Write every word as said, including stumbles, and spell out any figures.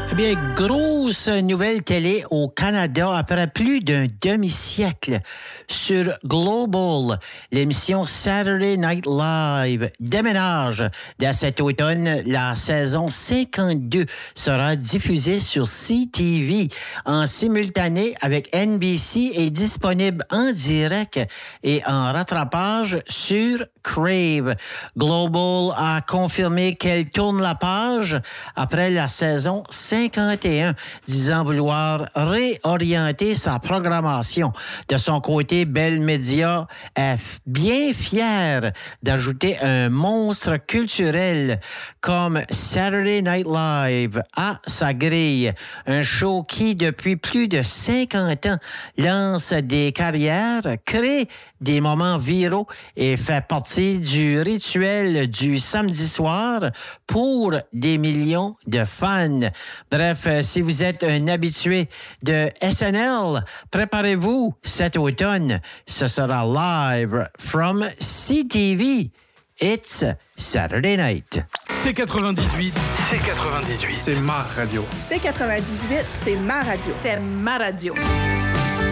Eh bien, grosse nouvelle télé au Canada après plus d'un demi-siècle. Sur Global, l'émission Saturday Night Live déménage. Dès cet automne, la saison cinquante-deux sera diffusée sur C T V en simultané avec N B C et disponible en direct et en rattrapage sur Crave. Global a confirmé qu'elle tourne la page après la saison cinquante et un, disant vouloir réorienter sa programmation. De son côté, Bell Media est bien fière d'ajouter un monstre culturel comme Saturday Night Live à sa grille. Un show qui, depuis plus de cinquante ans, lance des carrières, crée des moments viraux et fait partie du rituel du samedi soir pour des millions de fans. Bref, si vous êtes un habitué de S N L, préparez-vous cet automne. Ce sera live from C T V. It's Saturday Night. C quatre-vingt-dix-huit. C quatre-vingt-dix-huit. C'est ma radio. C quatre-vingt-dix-huit, c'est ma radio. C'est ma radio.